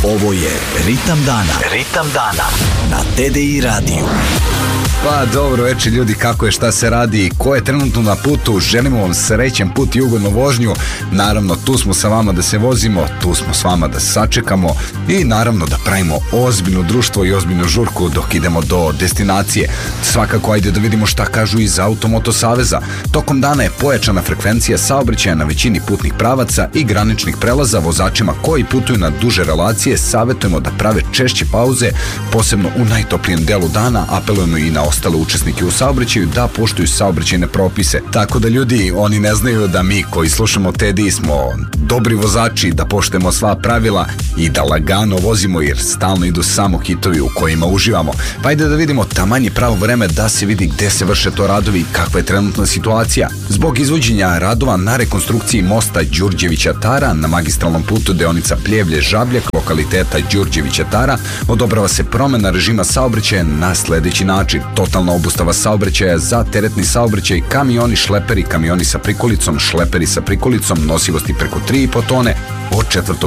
Ovo je Ritam dana. Ritam dana na TDI radiju. Pa dobro večer ljudi, kako je, šta se radi, ko je trenutno na putu, želimo vam srećan put i ugodnu vožnju. Naravno, tu smo sa vama da se vozimo, tu smo s vama da sačekamo i naravno da pravimo ozbiljno društvo i ozbiljnu žurku dok idemo do destinacije. Svakako ajde da vidimo šta kažu iz Automoto Saveza. Tokom dana je pojačana frekvencija saobraćaja na većini putnih pravaca i graničnih prelaza. Vozačima koji putuju na duže relacije savjetujemo da prave češće pauze, posebno u najtoplijem delu dana. Apelujemo i na ostale učesnike u saobraćaju da poštuju saobraćajne propise. Tako da ljudi, oni ne znaju da mi koji slušamo TDI smo dobri vozači, da poštujemo sva pravila i da lagano vozimo jer stalno idu samo hitovi u kojima uživamo. Pa ajde da vidimo taman je pravo vreme da se vidi gde se vrše to radovi i kakva je trenutna situacija. Zbog izvođenja radova na rekonstrukciji mosta Đurđevića Tara na magistralnom putu deonica Pljevlje-Žabljak lokaliteta Đurđevića Tara odobrava se promena režima saobraćaja na sledeći način. Totalna obustava saobraćaja za teretni saobraćaj, kamioni, šleperi, kamioni sa prikolicom, šleperi sa prikolicom, nosivosti preko 3,5 tone od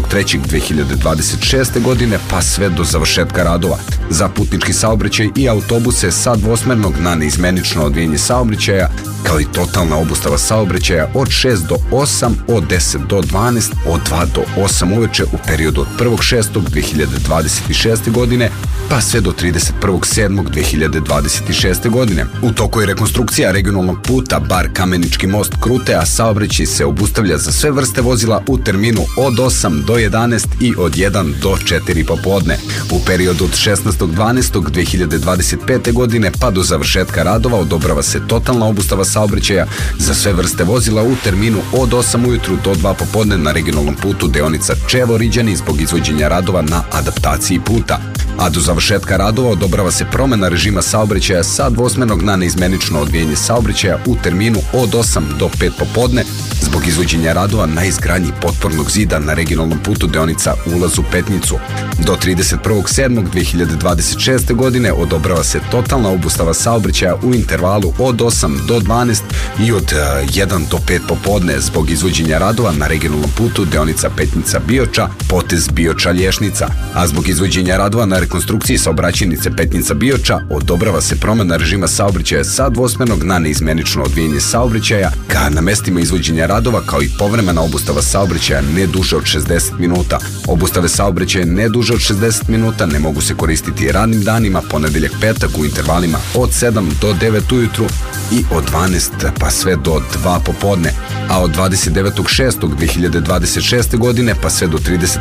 4.3.2026. godine pa sve do završetka radova. Za putnički saobraćaj i autobuse sa dvosmernog na neizmenično odvijenje saobraćaja, kao i totalna obustava saobraćaja od 6 do 8, od 10 do 12, od 2 do 8 uveče u periodu od 1.6.2026. godine pa sve do 31.7.2026. godine. U toku je rekonstrukcija regionalnog puta Bar Kamenički most Krute, a saobraćaj se obustavlja za sve vrste vozila u terminu od 8 do 11 i od 1 do 4 popodne. U periodu od 16.12.2025. godine pa do završetka radova odobrava se totalna obustava saobraćaja za sve vrste vozila u terminu od 8 ujutru do 2 popodne na regionalnom putu deonica Čevo-Riđani zbog izvođenja radova na adaptaciji puta. A do završetka radova odobrava se promena režima saobraćaja sa dvosmernog na neizmenično odvijenje saobraćaja u terminu od 8 do 5 popodne zbog izvođenja radova na izgradnji potpornog zida na regionalnom putu deonica Ulaz u Petnicu. Do 31.7.2026. godine odobrava se totalna obustava saobraćaja u intervalu od 8 do 12 i od 1 do 5 popodne zbog izvođenja radova na regionalnom putu deonica Petnica-Bioča, potez Bioča-Lješnica, a zbog izvođenja radova na rekonstrukciji saobraćajnice Petnica-Bioča odobrava se promena režima saobraćaja sa dvosmernog na neizmenično odvijenje saobraćaja ka na mestima izvođenja radova kao i povremena obustava saobraćaja ne duže od 60 minuta. Obustave saobraćaja ne duže od 60 minuta ne mogu se koristiti radnim danima, ponedeljak, petak u intervalima od 7 do 9 ujutru i od 12 pa sve do 2 popodne, a od 29.6.2026. godine pa sve do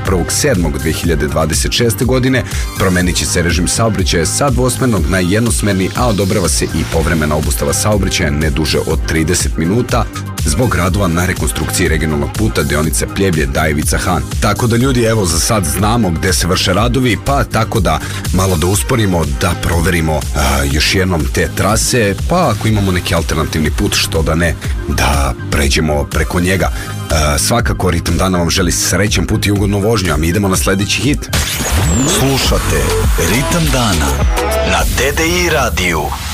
31.7.2026. godine promenit će se režim saobraćaja sa dvosmernog na jednosmerni, a odobrava se i povremena obustava saobraćaja ne duže od 30 minuta zbog radova na rekonstrukciji regionalnog puta deonice Pljevlje-Dajevica-Han. Tako da ljudi, evo za sad znamo gde se vrše radovi, pa tako da malo da usporimo, da proverimo još jednom te trase, pa ako imamo neki alternativni put, što da ne, da pređemo preko njega. Svakako Ritam dana vam želi srećan put i ugodnu vožnju, a mi idemo na sledeći hit. Slušate Ritam dana na TDI radiju.